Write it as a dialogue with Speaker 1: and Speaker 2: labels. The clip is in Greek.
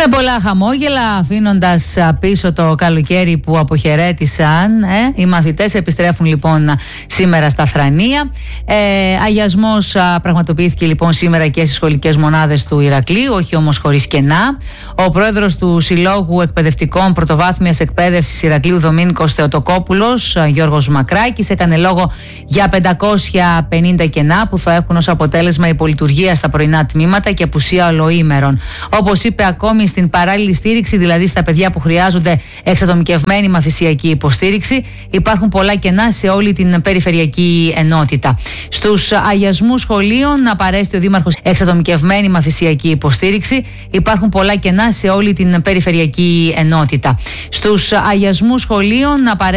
Speaker 1: Με πολλά χαμόγελα, αφήνοντας πίσω το καλοκαίρι που αποχαιρέτησαν, οι μαθητές επιστρέφουν λοιπόν σήμερα στα Θρανία. Αγιασμός πραγματοποιήθηκε λοιπόν σήμερα και στις σχολικές μονάδες του Ηρακλείου, όχι όμως χωρίς κενά. Ο πρόεδρος του Συλλόγου Εκπαιδευτικών Πρωτοβάθμιας Εκπαίδευσης Ηρακλείου Δομήνικος Θεοτοκόπουλος, Γιώργος Μακράκης, έκανε λόγο για 550 κενά που θα έχουν ως αποτέλεσμα υπολειτουργία στα πρωινά τμήματα και απουσία ολοήμερων. Όπως είπε, ακόμη στην παράλληλη στήριξη, δηλαδή στα παιδιά που χρειάζονται εξατομικευμένη μαθησιακή υποστήριξη, υπάρχουν πολλά κενά σε όλη την περιφερειακή ενότητα. Στους αγιασμούς σχολείων παρέστη ο Δήμαρχος εξατομικευμένη μαθησιακή υποστήριξη. Υπάρχουν πολλά κενά σε όλη την περιφερειακή ενότητα. Στους αγιασμούς σχολείων